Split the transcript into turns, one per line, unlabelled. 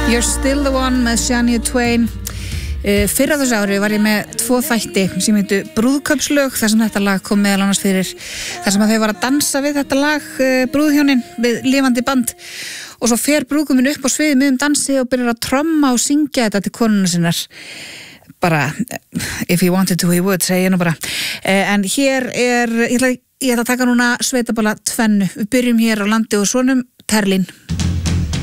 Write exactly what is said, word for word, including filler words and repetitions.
You're Still the One með Shania Twain. Uh, Fyrra þessu ári var ég með tvo þætti sem heitu Brúðkaupslög, þar sem þetta lag kom meðal annars fyrir, þar sem að þau var að dansa við þetta lag, uh, brúðhjónin við lifandi band, og svo fer brúðguminn upp á sviðið miðum dansi og byrjar að tromma og syngja þetta til konuna sinnar. Bara, if he wanted to he would, segi ég nú bara. Uh, en hér er, ég ætla, ég ætla að taka núna sveitaballa tvennu. Við byrjum hér á Landi og Sonum, Terlín.